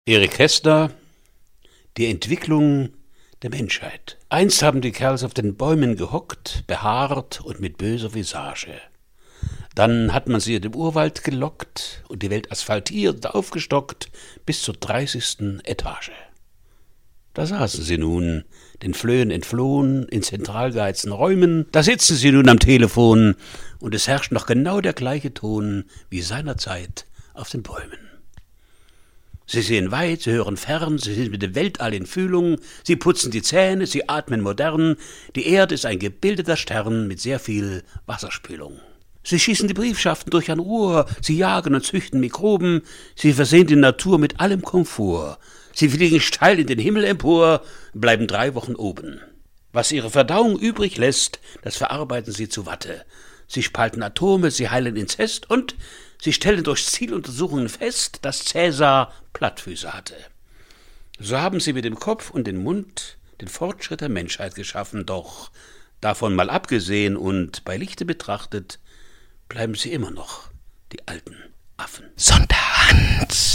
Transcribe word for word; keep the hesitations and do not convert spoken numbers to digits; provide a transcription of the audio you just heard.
Erich Kästner, die Entwicklung der Menschheit. Einst haben die Kerls auf den Bäumen gehockt, behaart und mit böser Visage. Dann hat man sie in den Urwald gelockt und die Welt asphaltiert, aufgestockt, bis zur dreißigsten Etage. Da saßen sie nun, den Flöhen entflohen, in zentral geheizten Räumen. Da sitzen sie nun am Telefon und es herrscht noch genau der gleiche Ton wie seinerzeit auf den Bäumen. Sie sehen weit, sie hören fern, sie sind mit dem Weltall in Fühlung, sie putzen die Zähne, sie atmen modern, die Erde ist ein gebildeter Stern mit sehr viel Wasserspülung. Sie schießen die Briefschaften durch ein Rohr, sie jagen und züchten Mikroben, sie versehen die Natur mit allem Komfort, sie fliegen steil in den Himmel empor, bleiben drei Wochen oben. Was ihre Verdauung übrig lässt, das verarbeiten sie zu Watte. Sie spalten Atome, sie heilen Inzest und sie stellen durch Zieluntersuchungen fest, dass Cäsar Plattfüße hatte. So haben sie mit dem Kopf und dem Mund den Fortschritt der Menschheit geschaffen, doch davon mal abgesehen und bei Lichte betrachtet, bleiben sie immer noch die alten Affen. Sonderhand.